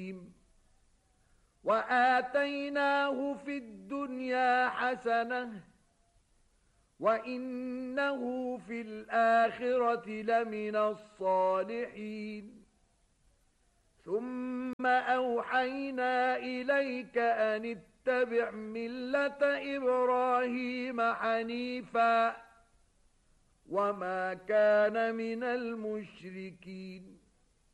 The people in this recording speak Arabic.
وآتيناه في الدنيا حسنة وإنه في الآخرة لمن الصالحين ثم أوحينا إليك أن اتبع ملة إبراهيم حنيفا وما كان من المشركين